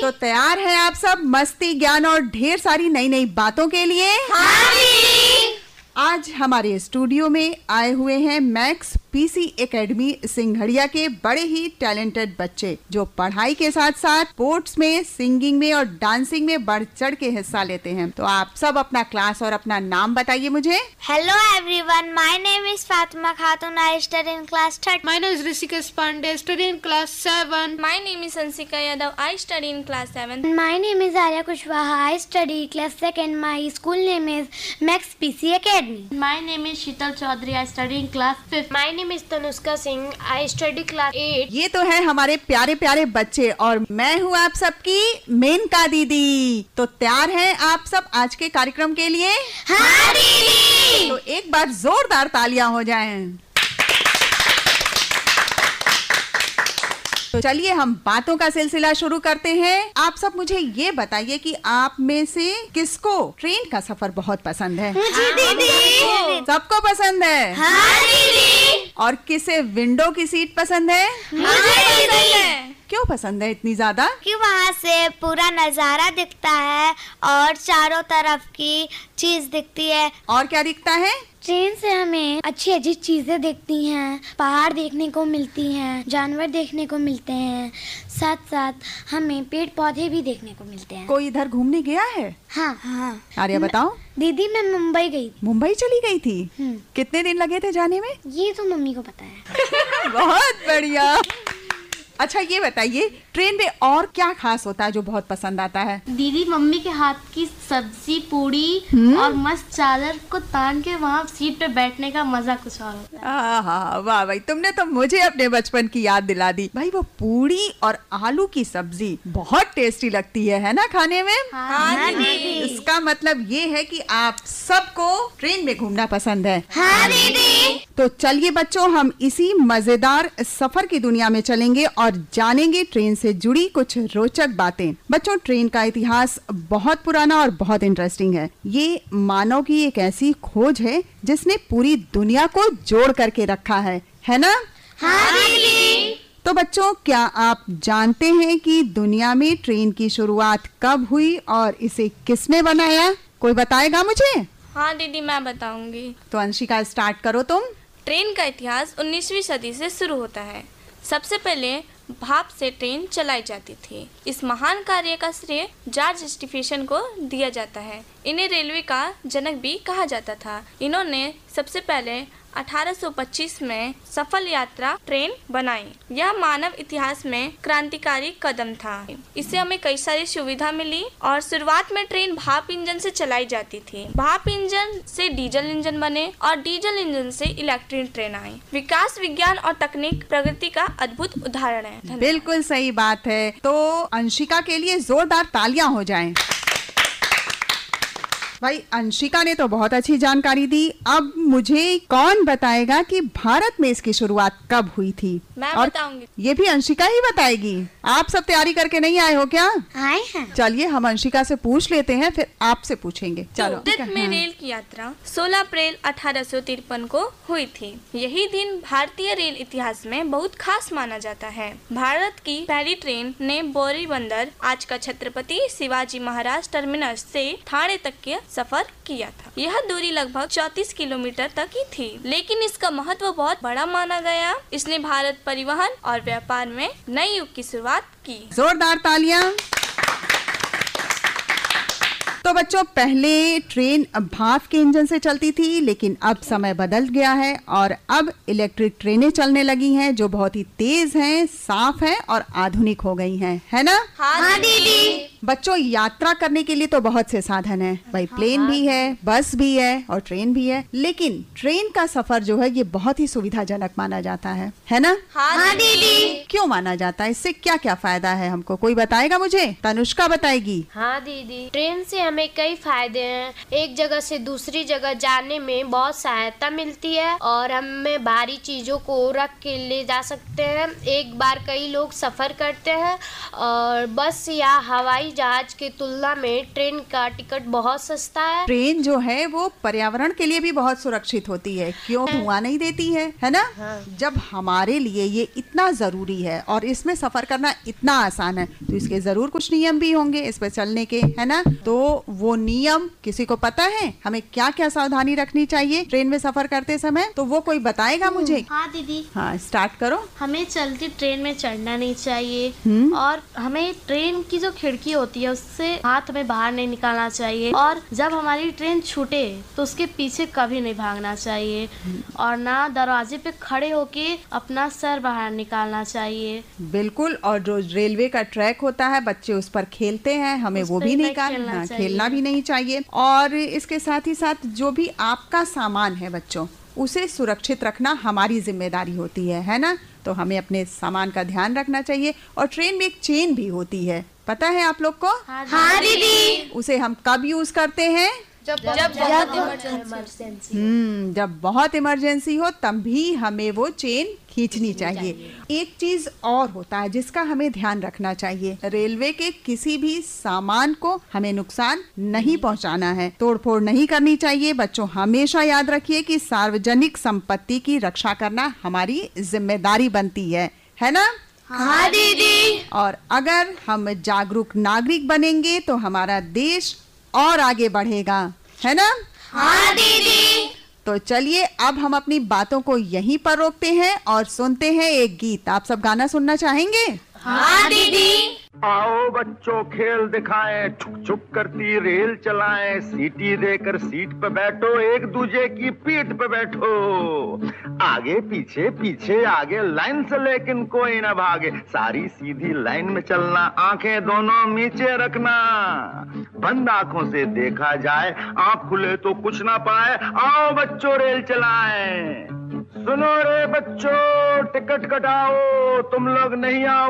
तो तैयार हैं आप सब मस्ती, ज्ञान और ढेर सारी नई नई बातों के लिए? हाँ दीदी। आज हमारे स्टूडियो में आए हुए हैं मैक्स पीसी एकेडमी सिंघड़िया के बड़े ही टैलेंटेड बच्चे जो पढ़ाई के साथ साथ स्पोर्ट्स में, सिंगिंग में और डांसिंग में बढ़ चढ़ के हिस्सा लेते हैं। तो आप सब अपना क्लास और अपना नाम बताइए मुझे। Hello everyone, my name is Fatima Khatoon, I study in class 3rd। My name is Rishikesh Pandey, study in class 7। My name is संसिका Yadav, I study in class 7। My name is Arya Kushwaha, I study class 2nd। My school name is max PC academy. My name is Sheetal Chaudhary. I study in class 5th. My name is Tanushka Singh. I study class 8. ये तो है हमारे प्यारे प्यारे बच्चे और मैं हूँ आप सबकी मेनका दीदी। तो तैयार हैं आप सब आज के कार्यक्रम के लिए? हाँ दीदी। तो एक बार जोरदार तालियां हो जाएं। तो चलिए हम बातों का सिलसिला शुरू करते हैं। आप सब मुझे ये बताइए कि आप में से किसको ट्रेन का सफर बहुत पसंद है? मुझे दीदी। सबको पसंद है? हाँ दीदी। और किसे विंडो की सीट पसंद है? मुझे पसंद है। क्यों पसंद है इतनी ज्यादा? कि वहाँ से पूरा नजारा दिखता है और चारों तरफ की चीज दिखती है। और क्या दिखता है? ट्रेन से हमें अच्छी अच्छी चीजें दिखती हैं, पहाड़ देखने को मिलती हैं, जानवर देखने को मिलते हैं, साथ साथ हमें पेड़ पौधे भी देखने को मिलते हैं। कोई इधर घूमने गया है? हाँ हाँ। आर्या बताओ। दीदी मैं मुंबई गई थी। मुंबई चली गई थी? कितने दिन लगे थे जाने में? ये तो मम्मी को पता है। बहुत बढ़िया। अच्छा ये बताइए ट्रेन में और क्या खास होता है जो बहुत पसंद आता है? दीदी मम्मी के हाथ की सब्जी, पूड़ी और मस्त चादर को तान के वहाँ सीट पे बैठने का मजा कुछ और होता है। हाँ वाह भाई, तुमने तो मुझे अपने बचपन की याद दिला दी। भाई वो पूड़ी और आलू की सब्जी बहुत टेस्टी लगती है ना खाने में? हाँ दीदी। इसका मतलब ये है कि आप सबको ट्रेन में घूमना पसंद है। हाँ दीदी। तो चलिए बच्चों, हम इसी मजेदार सफर की दुनिया में चलेंगे और जानेंगे ट्रेन से जुड़ी कुछ रोचक बातें। बच्चों ट्रेन का इतिहास बहुत पुराना और बहुत इंटरेस्टिंग है। ये मानव की एक ऐसी खोज है जिसने पूरी दुनिया को जोड़ करके रखा है ना? हाँ दीदी। तो बच्चों क्या आप जानते हैं कि दुनिया में ट्रेन की शुरुआत कब हुई और इसे किसने बनाया? कोई बताएगा मुझे? हाँ दीदी मैं बताऊंगी। तो अंशिका स्टार्ट करो तुम। ट्रेन का इतिहास 19वीं सदी से शुरू होता है। सबसे पहले भाप से ट्रेन चलाई जाती थी। इस महान कार्य का श्रेय जॉर्ज स्टीफेंसन को दिया जाता है। इन्हें रेलवे का जनक भी कहा जाता था। इन्होंने सबसे पहले 1825 में सफल यात्रा ट्रेन बनाई। यह मानव इतिहास में क्रांतिकारी कदम था। इससे हमें कई सारी सुविधा मिली और शुरुआत में ट्रेन भाप इंजन से चलाई जाती थी। भाप इंजन से डीजल इंजन बने और डीजल इंजन से इलेक्ट्रिक ट्रेन आई। विकास, विज्ञान और तकनीक प्रगति का अद्भुत उदाहरण है। बिल्कुल सही बात है। तो अंशिका के लिए जोरदार तालियां हो जाएं। भाई अंशिका ने तो बहुत अच्छी जानकारी दी। अब मुझे कौन बताएगा कि भारत में इसकी शुरुआत कब हुई थी? मैं और बताऊंगी। ये भी अंशिका ही बताएगी। आप सब तैयारी करके नहीं आए हो क्या? आए हैं। चलिए हम अंशिका से पूछ लेते हैं, फिर आपसे पूछेंगे। चलो। भारत में रेल की यात्रा 16 अप्रैल 1853 को हुई थी। यही दिन भारतीय रेल इतिहास में बहुत खास माना जाता है। भारत की पहली ट्रेन ने बोरी बंदर, आज का छत्रपति शिवाजी महाराज टर्मिनस से थाने तक के सफर किया था। यह दूरी लगभग 34 किलोमीटर तक की थी, लेकिन इसका महत्व बहुत बड़ा माना गया। इसने भारत परिवहन और व्यापार में नए युग की शुरुआत की। जोरदार तालियां। तो बच्चों पहले ट्रेन भाप के इंजन से चलती थी, लेकिन अब समय बदल गया है और अब इलेक्ट्रिक ट्रेनें चलने लगी हैं जो बहुत ही तेज हैं, साफ हैं और आधुनिक हो गई हैं, है ना? हाँ दीदी। बच्चों यात्रा करने के लिए तो बहुत से साधन है भाई, प्लेन भी है, बस भी है और ट्रेन भी है, लेकिन ट्रेन का सफर जो है ये बहुत ही सुविधाजनक माना जाता है ना? हाँ दीदी। क्यों माना जाता है? इससे क्या क्या फायदा है हमको? कोई बताएगा मुझे? तनुष्का बताएगी। हाँ दीदी, ट्रेन से हमें कई फायदे हैं। एक जगह से दूसरी जगह जाने में बहुत सहायता मिलती है और हमें भारी चीजों को रख के ले जा सकते हैं। एक बार कई लोग सफर करते हैं और बस या हवाई हवाई जहाज के तुलना में ट्रेन का टिकट बहुत सस्ता है। ट्रेन जो है वो पर्यावरण के लिए भी बहुत सुरक्षित होती है, क्यों धुआं नहीं देती है ना? जब हमारे लिए ये इतना जरूरी है और इसमें सफर करना इतना आसान है, तो इसके जरूर कुछ नियम भी होंगे इस पे चलने के, है ना? तो वो नियम किसी को पता है? हमें क्या क्या सावधानी रखनी चाहिए ट्रेन में सफर करते समय? तो वो कोई बताएगा मुझे? हाँ दीदी, हाँ स्टार्ट करो। हमें चलती ट्रेन में चढ़ना नहीं चाहिए और हमें ट्रेन की जो खिड़की होती है उससे हाथ हमें बाहर नहीं निकालना चाहिए, और जब हमारी ट्रेन छूटे तो उसके पीछे कभी नहीं भागना चाहिए, और ना दरवाजे पे खड़े होके अपना सर बाहर निकालना चाहिए। बिल्कुल। और जो रेलवे का ट्रैक होता है बच्चे उस पर खेलते हैं, हमें वो भी नहीं खेलना भी नहीं चाहिए। और इसके साथ ही साथ जो भी आपका सामान है बच्चों, उसे सुरक्षित रखना हमारी जिम्मेदारी होती है ना? तो हमें अपने सामान का ध्यान रखना चाहिए। और ट्रेन में एक चेन भी होती है, पता है आप लोग को? हाँ दीदी। उसे हम कब यूज करते हैं? जब बहुत इमरजेंसी हो तब भी हमें वो चेन खींचनी चाहिए। एक चीज और होता है जिसका हमें ध्यान रखना चाहिए, रेलवे के किसी भी सामान को हमें नुकसान नहीं पहुंचाना है, तोड़फोड़ नहीं करनी चाहिए। बच्चों हमेशा याद रखिए कि सार्वजनिक संपत्ति की रक्षा करना हमारी जिम्मेदारी बनती है ना? हाँ दीदी। और अगर हम जागरूक नागरिक बनेंगे तो हमारा देश और आगे बढ़ेगा, है ना? हाँ दीदी। तो चलिए अब हम अपनी बातों को यहीं पर रोकते हैं और सुनते हैं एक गीत। आप सब गाना सुनना चाहेंगे? हाँ दीदी। आओ बच्चों खेल दिखाएं, छुक छुक करती रेल चलाएं, सीटी देकर सीट पे बैठो, एक दूजे की पीठ पे बैठो, आगे पीछे पीछे आगे लाइन से लेकिन कोई ना भागे, सारी सीधी लाइन में चलना, आंखें दोनों नीचे रखना, बंद आंखों से देखा जाए, आंख खुले तो कुछ ना पाए, आओ बच्चों रेल चलाएं। सुनो रे बच्चों, टिकट कटाओ, तुम लोग नहीं आओ